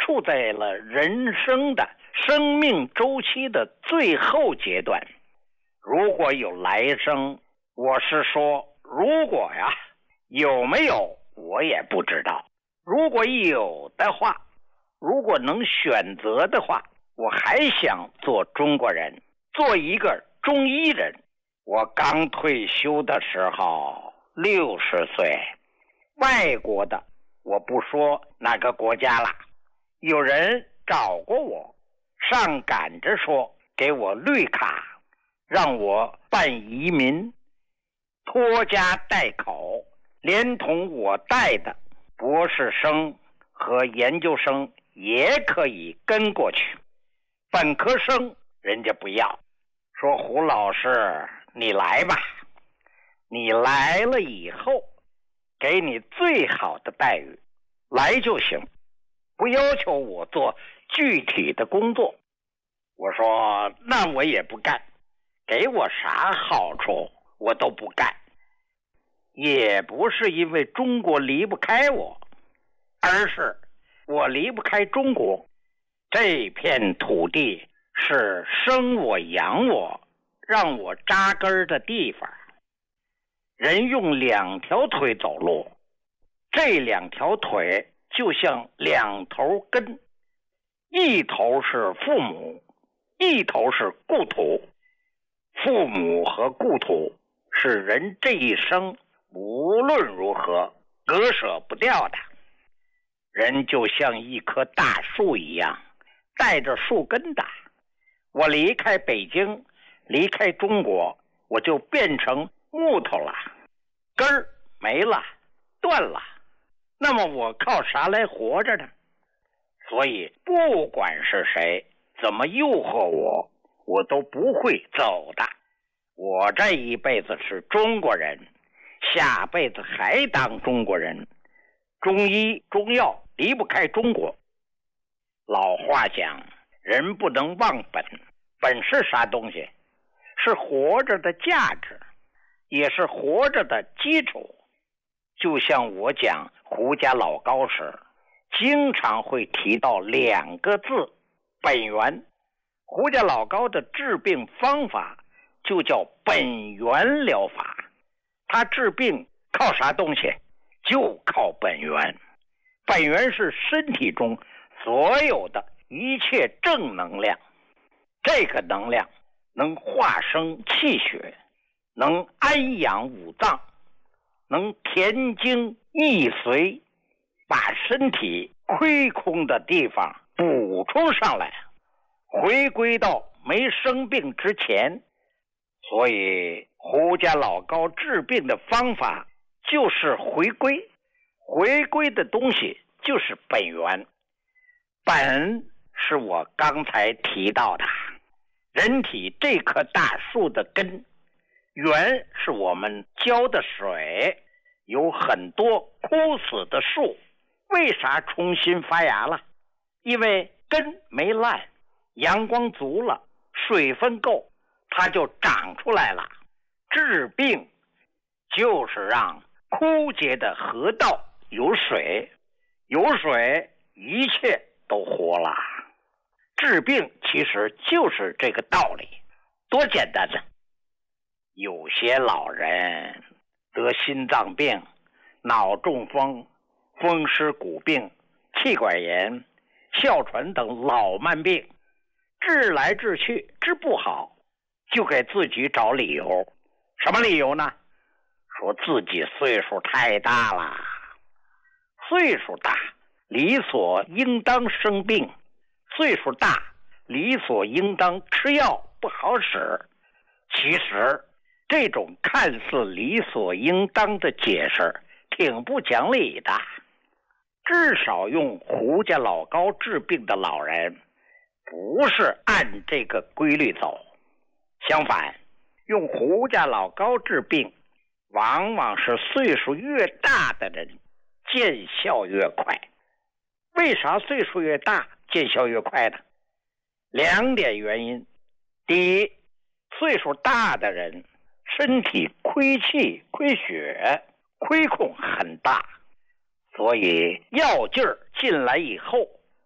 处在了人生的生命周期的最后阶段。如果有来生，我是说如果呀，有没有我也不知道。如果有的话，如果能选择的话，我还想做中国人，做一个中医人。我刚退休的时候60岁，外国的我不说哪个国家了，有人找过我，上赶着说给我绿卡，让我办移民，拖家带口，连同我带的博士生和研究生也可以跟过去。本科生人家不要，说胡老师你来吧，你来了以后给你最好的待遇，来就行，不要求我做具体的工作。我说那我也不干，给我啥好处我都不干。也不是因为中国离不开我，而是我离不开中国。这片土地是生我养我让我扎根的地方。人用2条腿走路，这2条腿就像2头根，一头是父母，一头是故土。父母和故土是人这一生无论如何割舍不掉的。人就像一棵大树一样，带着树根的。我离开北京，离开中国，我就变成木头了，根儿没了，断了。那么我靠啥来活着呢？所以不管是谁怎么诱惑我，我都不会走的。我这一辈子是中国人，下辈子还当中国人。中医中药离不开中国。老话讲，人不能忘本。本是啥东西？是活着的价值，也是活着的基础。就像我讲胡家老高时，经常会提到2个字，本源。胡家老高的治病方法就叫本源疗法。他治病靠啥东西？就靠本源。本源是身体中所有的一切正能量，这个能量能化生气血，能安养五脏，能填精益髓，把身体亏空的地方补充上来，回归到没生病之前。所以胡家老高治病的方法就是回归，回归的东西就是本源。本是我刚才提到的人体这棵大树的根，源是我们浇的水。有很多枯死的树为啥重新发芽了？因为根没烂，阳光足了，水分够，它就长出来了。治病就是让枯竭的河道有水，有水一切都活了。治病其实就是这个道理，多简单呢！有些老人得心脏病、脑中风、风湿骨病、气管炎、哮喘等老慢病，治来治去治不好，就给自己找理由。什么理由呢？说自己岁数太大了。岁数大理所应当生病，岁数大理所应当吃药不好使。其实这种看似理所应当的解释挺不讲理的。至少用胡家老高治病的老人不是按这个规律走，相反，用胡家老高治病往往是岁数越大的人见效越快。为啥岁数越大见效越快呢？2点原因。第一，岁数大的人身体亏气亏血亏空很大，所以药劲儿进来以后